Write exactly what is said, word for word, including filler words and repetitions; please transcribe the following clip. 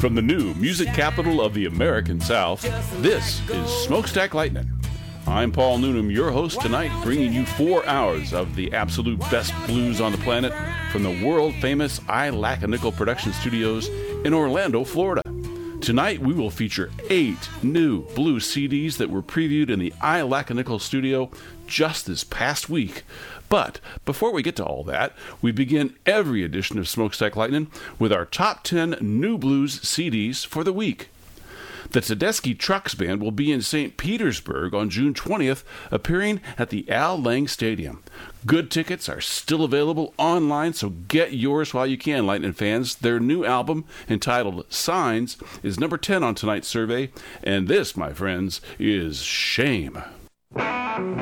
From the new music capital of the American South, this is Smokestack Lightning. I'm Paul Noonan, your host tonight, bringing you four hours of the absolute best blues on the planet from the world-famous I Lack a Nickel production studios in Orlando, Florida. Tonight, we will feature eight new blues C Ds that were previewed in the I Lack a Nickel studio just this past week. But before we get to all that, we begin every edition of Smokestack Lightning with our top ten new blues C Ds for the week. The Tedeschi Trucks Band will be in Saint Petersburg on June twentieth, appearing at the Al Lang Stadium. Good tickets are still available online, so get yours while you can, Lightning fans. Their new album, entitled Signs, is number ten on tonight's survey, and this, my friends, is Shame.